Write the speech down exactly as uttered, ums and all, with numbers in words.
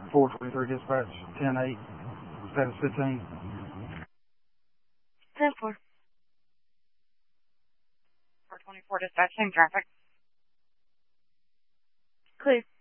four twenty-three dispatch, ten eight, status fifteen. ten four. four twenty-four dispatch, same traffic. Clear.